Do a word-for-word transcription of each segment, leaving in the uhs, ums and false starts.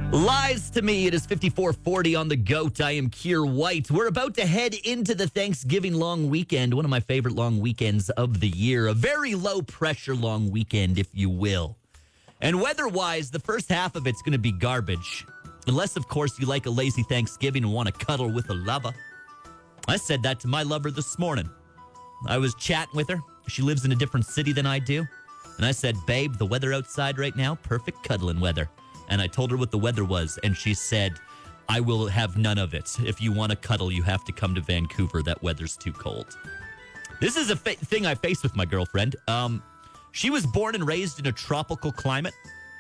Lies to me. It is fifty-four forty on the GOAT. I am Keir White. We're about to head into the Thanksgiving long weekend, one of my favorite long weekends of the year. A very low-pressure long weekend, if you will. And weather-wise, the first half of it's going to be garbage. Unless, of course, you like a lazy Thanksgiving and want to cuddle with a lover. I said that to my lover this morning. I was chatting with her. She lives in a different city than I do. And I said, babe, the weather outside right now, perfect cuddling weather. And I told her what the weather was, and she said, I will have none of it. If you want to cuddle, you have to come to Vancouver. That weather's too cold. This is a fa- thing I face with my girlfriend. Um, she was born and raised in a tropical climate.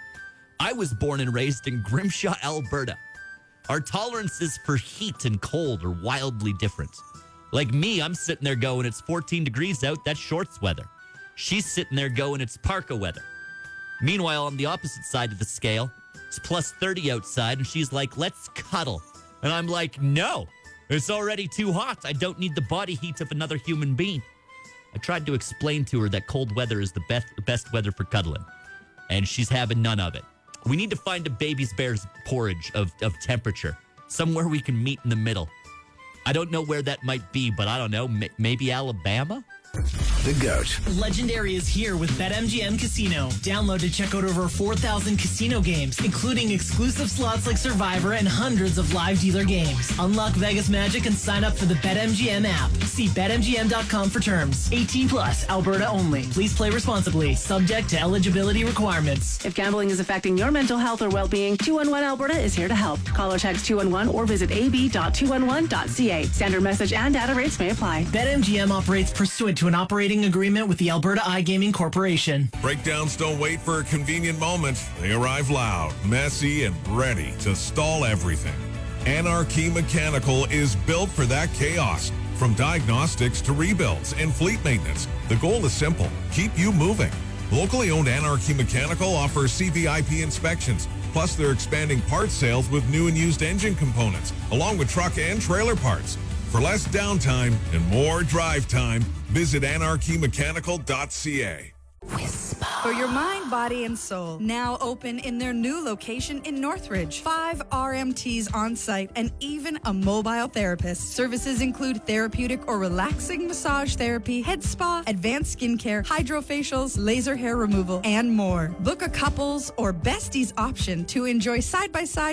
I was born and raised in Grimshaw, Alberta. Our tolerances for heat and cold are wildly different. Like me, I'm sitting there going, it's fourteen degrees out, that's shorts weather. She's sitting there going, it's parka weather. Meanwhile, on the opposite side of the scale, it's plus thirty outside, and she's like, let's cuddle. And I'm like, no, it's already too hot. I don't need the body heat of another human being. I tried to explain to her that cold weather is the best, best weather for cuddling, and she's having none of it. We need to find a baby's bear's porridge of, of temperature, somewhere we can meet in the middle. I don't know where that might be, but I don't know, m- maybe Alabama? The GOAT. Legendary is here with BetMGM Casino. Download to check out over four thousand casino games, including exclusive slots like Survivor and hundreds of live dealer games. Unlock Vegas magic and sign up for the BetMGM app. See Bet M G M dot com for terms. eighteen plus, Alberta only. Please play responsibly. Subject to eligibility requirements. If gambling is affecting your mental health or well-being, two one one Alberta is here to help. Call or text two one one or visit a b dot two one one dot c a. Standard message and data rates may apply. BetMGM operates pursuant to an operating agreement with the Alberta iGaming Corporation. Breakdowns don't wait for a convenient moment. They arrive loud, messy, and ready to stall everything. Anarchy Mechanical is built for that chaos. From diagnostics to rebuilds and fleet maintenance, the goal is simple. Keep you moving. Locally owned Anarchy Mechanical offers C V I P inspections. Plus, they're expanding parts sales with new and used engine components, along with truck and trailer parts. For less downtime and more drive time, visit anarchy mechanical dot c a. For your mind, body, and soul. Now open in their new location in Northridge. Five R M Ts on site and even a mobile therapist. Services include therapeutic or relaxing massage therapy, head spa, advanced skincare, hydrofacials, laser hair removal, and more. Book a couples or besties option to enjoy side-by-side